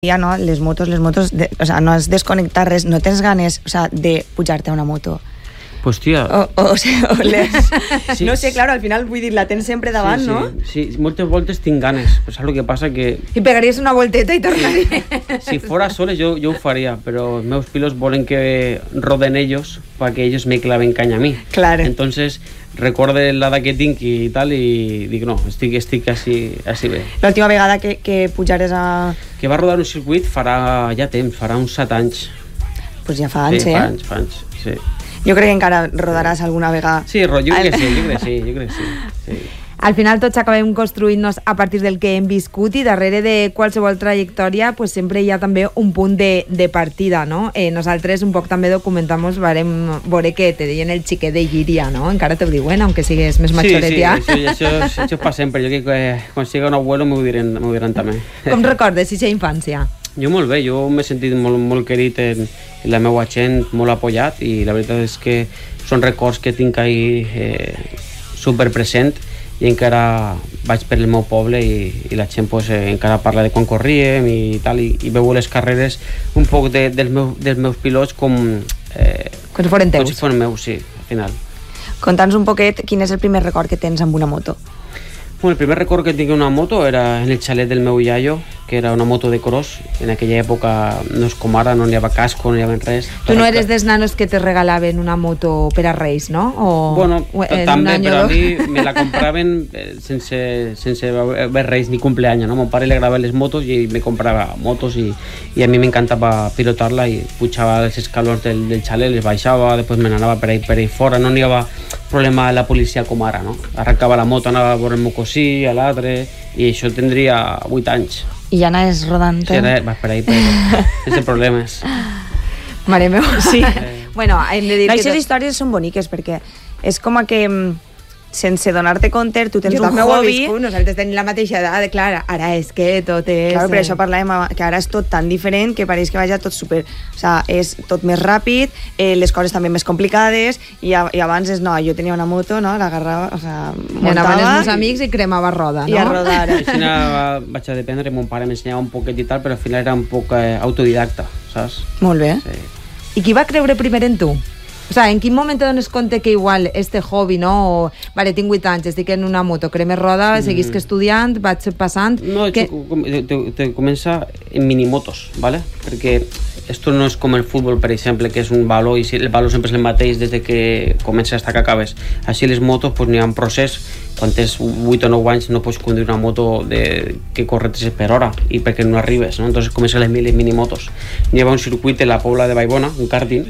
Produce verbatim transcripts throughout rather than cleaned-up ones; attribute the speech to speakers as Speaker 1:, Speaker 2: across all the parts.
Speaker 1: Ja, no, les motos, les motos, de, o sea, no has desconnectat res, no tens ganes, o sea, de pujar-te a una moto.
Speaker 2: Pues tia...
Speaker 1: O, o, o, sea, o les... sí. No sé, claro, al final, vull dir, la tens sempre davant,
Speaker 2: sí, sí.
Speaker 1: no?
Speaker 2: Sí, moltes voltes tinc ganes, però saps el que passa? Que...
Speaker 3: I pegaries una volteta i tornaries.
Speaker 2: Si fora soles jo, jo ho faria, però els meus pilots volen que roden ellos para que ellos me claven caña a mí.
Speaker 1: Claro.
Speaker 2: Entonces, recorde l'edat que tinc i tal, i dic, no, estic, estic així, així bé.
Speaker 1: L'última vegada que, que pujares a...
Speaker 2: Que va rodar un circuit farà ja temps, farà uns set anys.
Speaker 1: Pues ja fa anys,
Speaker 2: sí,
Speaker 1: eh?
Speaker 2: fa anys, fa anys, sí.
Speaker 1: Jo crec que encara rodaràs alguna vegada.
Speaker 2: Sí, jo crec que sí, jo crec que sí, jo crec que sí. sí.
Speaker 3: Al final tots acabem construint-nos a partir del que hem viscut i darrere de qualsevol trajectòria pues, sempre hi ha també un punt de, de partida, no? Eh, nosaltres un poc també documentamos, varem veure que te deien el xiquet de Llíria, no? Encara te ho diuen, aunque sigues més majoret
Speaker 2: sí, sí,
Speaker 3: ja.
Speaker 2: Sí, això, això, això és per sempre. Jo crec que quan sigui un abuelo m'ho diran, m'ho diran també.
Speaker 3: Com recordes aquesta infància?
Speaker 2: Jo molt bé, jo m'he sentit molt, molt querit en, en la meva gent, molt apoyat, i la veritat és que són records que tinc ahí eh, superpresent, i encara vaig per el meu poble i, i la gent pues, eh, encara parla de quan corríem i tal, i, i veu les carreres un poc de, dels, meus, dels meus pilots com... Eh,
Speaker 3: com si foren teus.
Speaker 2: Com si foren meus, sí, al final.
Speaker 1: Conta'ns un poquet quin és el primer record que tens amb una moto.
Speaker 2: Bueno, el primer record que tinc en una moto era en el xalet del meu iaio, que era una moto de cross. En aquella època no és com ara, no hi havia casco, no hi havia res.
Speaker 3: Tu no eres dels nanos que te regalaven una moto per a Reis, no? O,
Speaker 2: bueno,
Speaker 3: o
Speaker 2: també, però a mi me la compraven sense, sense haver Reis ni cumpleaños, no? Mon pare le agradava les motos i me comprava motos i, i a mi m'encantava pilotar-la i pujava els escalons del, del xalet, les baixava, després me n'anava per ahí, per ahí fora, no n'hi havia problema de la policia com ara, no? Arrencava la moto, anava a veure el meu cosí, a l'altre, i això tindria vuit anys.
Speaker 1: I ja anaves rodant?
Speaker 2: Sí, ara vas per ahí, però sense problemes.
Speaker 3: Mare meva. Sí.
Speaker 2: Eh.
Speaker 3: Bueno, hem de dir
Speaker 1: no,
Speaker 3: que...
Speaker 1: Aquestes històries són boniques perquè és com a que sense donar-te compte tu tens
Speaker 3: jo
Speaker 1: un hobby.
Speaker 3: Viscut, nosaltres tenim la mateixa edat, clar, ara és que tot és...
Speaker 1: Clar, per això parlàvem que ara és tot tan diferent que pareix que vagi tot super... O sigui, és tot més ràpid, eh, les coses també més complicades, i, a, i abans és, no, jo tenia una moto, no, l'agarrava, o sigui,
Speaker 3: muntava... I anaven els meus amics i cremava roda, no?
Speaker 1: I a rodar.
Speaker 2: Així vaig a dependre, mon pare m'ensenyava un poquet i tal, però al final era un poc eh, autodidacta, saps?
Speaker 1: Molt bé.
Speaker 2: Sí.
Speaker 3: I qui va creure primer en tu? O sigui, en quin moment te dones compte que igual este hobby, no? O, vale, tinc vuit anys, estic en una moto, creme roda, mm. seguisc estudiant, vaig passant...
Speaker 2: No, que... te, te, te comença en minimotos, ¿vale? Perquè esto no és com el futbol, per exemple, que és un valor i el valor sempre és el mateix des de que comences fins que acabes. Així les motos, pues, n'hi ha un procés. Quan tens vuit o nou anys no pots conduir una moto de, que corre tres per hora i perquè no arribes, no? Entonces comencen les, les minimotos. N'hi havia un circuit en la Pobla de Vallbona, un karting,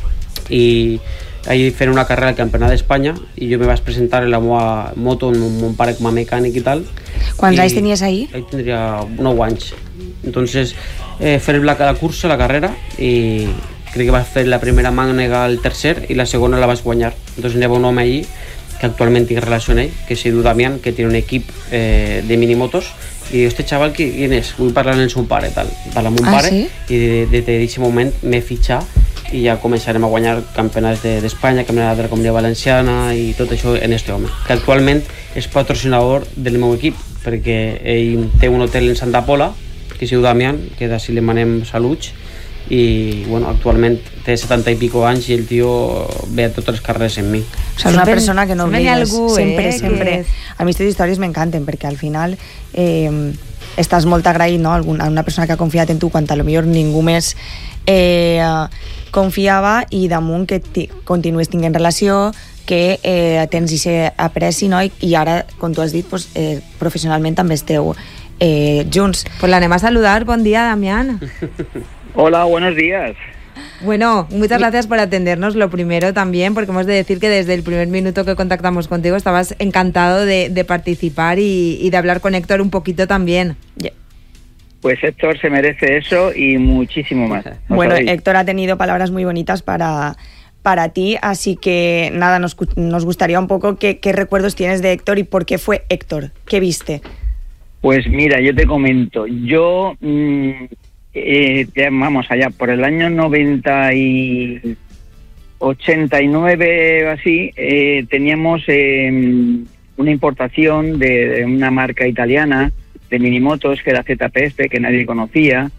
Speaker 2: i ahí fent una carrera al Campionat d'Espanya i jo me vaig presentar en la meva moto amb mon pare com a mecànic i tal.
Speaker 1: Quants anys tenies ahí?
Speaker 2: Ahí tindria nou anys. Entonces eh, fer la, la cursa, la carrera, i crec que vaig fer la primera mànega al tercer i la segona la vaig guanyar. Entonces hi havia un home allí que actualment tinc relació amb ell, que es diu Damián, que té un equip eh, de minimotos, i diu, este xaval qui és? Vull parlar amb el seu pare, tal. Parla amb un
Speaker 1: ah,
Speaker 2: pare,
Speaker 1: sí?
Speaker 2: I des d'aquest moment m'he fitxat i ja començarem a guanyar campionats d'Espanya, de, campionat de la Comunitat Valenciana i tot això en este home, que actualment és patrocinador del meu equip, perquè ell té un hotel en Santa Pola, que es diu Damián, que d'ací li manem saluts, i bueno, actualment té setanta i pico anys i el tio ve a totes les carreres amb mi.
Speaker 1: O sigui, és una persona que no obligues,
Speaker 3: algú,
Speaker 1: sempre,
Speaker 3: eh,
Speaker 1: sempre. Que... A mi aquestes històries m'encanten, perquè al final eh, estàs molt agraït, no?, a una persona que ha confiat en tu quan a lo millor ningú més eh, confiava, i damunt que continues tinguent relació, que eh, tens aquest apreci, no? I, i ara, com tu has dit, pues, eh, professionalment també esteu eh, junts.
Speaker 3: Pues l'anem a saludar. Bon dia, Damián.
Speaker 4: Hola, buenos días.
Speaker 3: Bueno, muchas gracias por atendernos, lo primero también, porque hemos de decir que desde el primer minuto que contactamos contigo estabas encantado de, de participar y, y de hablar con Héctor un poquito también. Yeah.
Speaker 4: Pues Héctor se merece eso y muchísimo más.
Speaker 1: Bueno, Héctor ha tenido palabras muy bonitas para, para ti, así que nada, nos, nos gustaría un poco qué, qué recuerdos tienes de Héctor y por qué fue Héctor, ¿qué viste?
Speaker 4: Pues mira, yo te comento, yo, mmm, eh, vamos allá, por el año noventa y ochenta y nueve o así, eh, teníamos eh, una importación de, de una marca italiana de minimotos, que era Z P S, que nadie conocía,